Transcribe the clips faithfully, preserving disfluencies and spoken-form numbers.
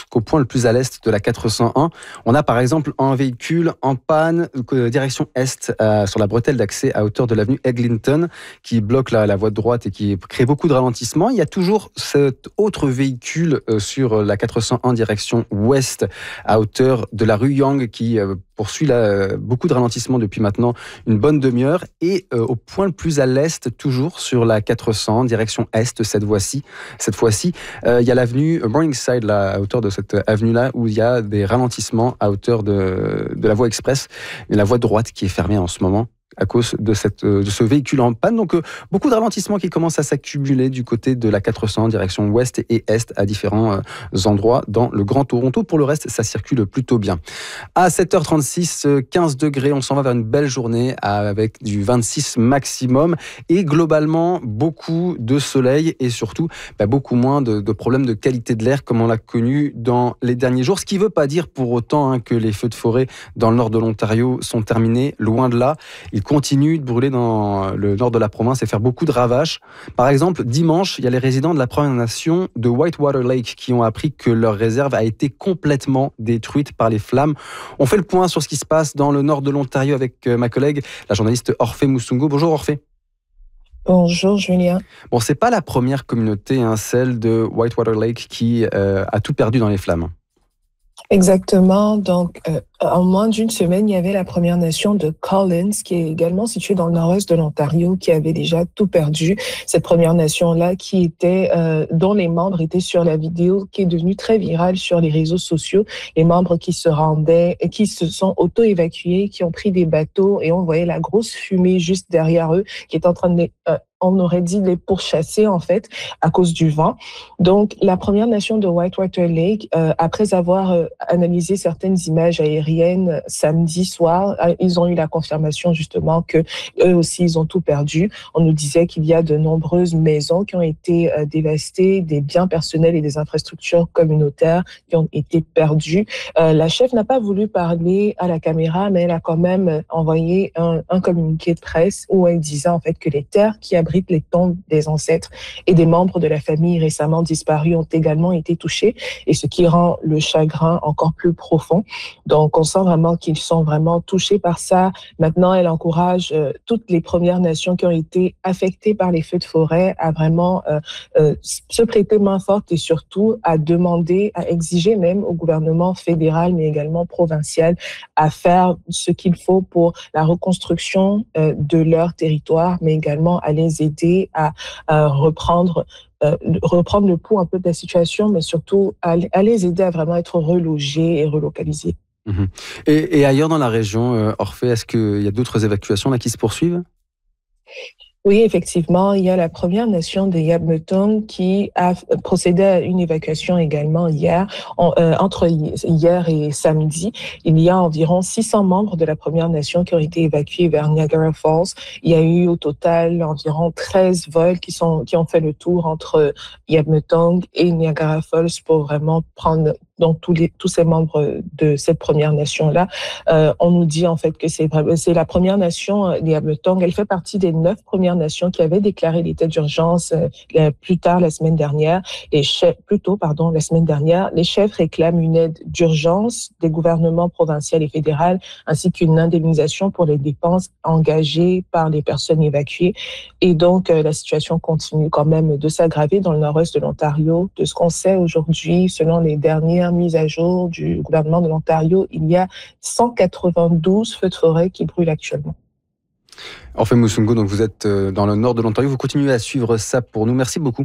jusqu'au point le plus à l'est de la quatre cent un. On a par exemple un véhicule en panne euh, direction est euh, sur la bretelle d'accès à hauteur de l'avenue Eglinton qui bloque la, la voie de droite et qui crée beaucoup de ralentissements. Il y a toujours cet autre véhicule euh, sur la quatre cent un direction ouest à hauteur de la rue Yang qui euh, poursuit là, beaucoup de ralentissements depuis maintenant une bonne demi-heure et euh, au point le plus à l'est toujours sur la quatre cents direction est cette fois-ci. Cette fois-ci, euh, il y a l'avenue Morningside là, à hauteur de cette avenue-là où il y a des ralentissements à hauteur de, de la voie express et la voie de droite qui est fermée en ce moment à cause de, cette, de ce véhicule en panne. Donc, euh, beaucoup de ralentissements qui commencent à s'accumuler du côté de la quatre cents, direction ouest et est, à différents euh, endroits dans le Grand Toronto. Pour le reste, ça circule plutôt bien. À sept heures trente-six, quinze degrés, on s'en va vers une belle journée avec du vingt-six maximum et globalement, beaucoup de soleil et surtout, bah, beaucoup moins de, de problèmes de qualité de l'air comme on l'a connu dans les derniers jours. Ce qui ne veut pas dire pour autant hein, que les feux de forêt dans le nord de l'Ontario sont terminés, loin de là. Ils continuent de brûler dans le nord de la province et faire beaucoup de ravages. Par exemple, dimanche, il y a les résidents de la Première Nation de Whitewater Lake qui ont appris que leur réserve a été complètement détruite par les flammes. On fait le point sur ce qui se passe dans le nord de l'Ontario avec ma collègue, la journaliste Orphée Moussungo. Bonjour Orphée. Bonjour Julien. Bon, c'est pas la première communauté, hein, celle de Whitewater Lake, qui euh, a tout perdu dans les flammes. Exactement. Donc, euh, en moins d'une semaine, il y avait la Première Nation de Collins, qui est également située dans le nord-est de l'Ontario, qui avait déjà tout perdu. Cette Première Nation-là, qui était, euh, dont les membres étaient sur la vidéo, qui est devenue très virale sur les réseaux sociaux. Les membres qui se rendaient, qui se sont auto-évacués, qui ont pris des bateaux, et on voyait la grosse fumée juste derrière eux, qui est en train de les, euh, on aurait dit les pourchasser, en fait, à cause du vent. Donc, la Première Nation de Whitewater Lake, euh, après avoir euh, analysé certaines images aériennes euh, samedi soir, euh, ils ont eu la confirmation, justement, que eux aussi, ils ont tout perdu. On nous disait qu'il y a de nombreuses maisons qui ont été euh, dévastées, des biens personnels et des infrastructures communautaires qui ont été perdus. Euh, la chef n'a pas voulu parler à la caméra, mais elle a quand même envoyé un, un communiqué de presse où elle disait, en fait, que les terres qui abritent les tombes des ancêtres et des membres de la famille récemment disparus ont également été touchés, et ce qui rend le chagrin encore plus profond. Donc, on sent vraiment qu'ils sont vraiment touchés par ça. Maintenant, elle encourage euh, toutes les Premières Nations qui ont été affectées par les feux de forêt à vraiment euh, euh, se prêter main forte et surtout à demander, à exiger même au gouvernement fédéral, mais également provincial, à faire ce qu'il faut pour la reconstruction euh, de leur territoire, mais également à les aider à, à reprendre, euh, reprendre le pouls un peu de la situation, mais surtout à, à les aider à vraiment être relogés et relocalisés. Mmh. Et, et ailleurs dans la région, euh, Orphée, est-ce qu'il y a d'autres évacuations là, qui se poursuivent ? Oui, effectivement, il y a la Première Nation de Yabmetong qui a procédé à une évacuation également hier. En, euh, entre hier et samedi, il y a environ six cents membres de la Première Nation qui ont été évacués vers Niagara Falls. Il y a eu au total environ treize vols qui sont qui ont fait le tour entre Yabmetong et Niagara Falls pour vraiment prendre donc tous les tous ces membres de cette Première Nation-là. Euh, on nous dit en fait que c'est c'est la Première Nation euh, Yabmetong. Elle fait partie des neuf Premières Nations qui avaient déclaré l'état d'urgence euh, plus tard la semaine dernière. Les chefs, plus tôt, pardon, la semaine dernière, les chefs réclament une aide d'urgence des gouvernements provinciaux et fédéraux, ainsi qu'une indemnisation pour les dépenses engagées par les personnes évacuées. Et donc, euh, la situation continue quand même de s'aggraver dans le nord-est de l'Ontario. De ce qu'on sait aujourd'hui, selon les dernières mises à jour du gouvernement de l'Ontario, il y a cent quatre-vingt-douze feux de forêt qui brûlent actuellement. Orphée Moussungo, donc vous êtes dans le nord de l'Ontario, vous continuez à suivre ça pour nous. Merci beaucoup.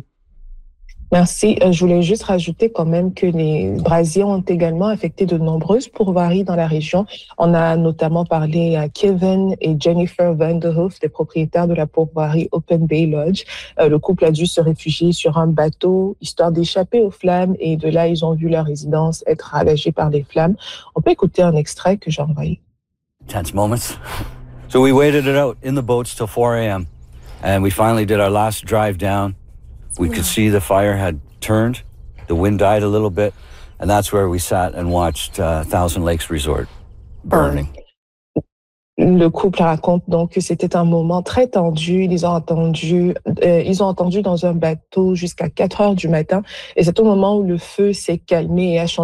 Merci. Je voulais juste rajouter quand même que les brasiers ont également affecté de nombreuses pourvoiries dans la région. On a notamment parlé à Kevin et Jennifer Vanderhoof, des propriétaires de la pourvoirie Open Bay Lodge. Le couple a dû se réfugier sur un bateau histoire d'échapper aux flammes, et de là, ils ont vu leur résidence être ravagée par les flammes. On peut écouter un extrait que j'ai envoyé. Tense moments. So we waited it out in the boats till four a.m. and we finally did our last drive down. We could see the fire had turned, the wind died a little bit, and that's where we sat and watched uh, Thousand Lakes Resort burning. Le couple raconte donc que c'était un moment très tendu. Ils ont entendu, euh, ils ont entendu dans un bateau jusqu'à quatre heures du matin, et c'est au moment où le feu s'est calmé et a changé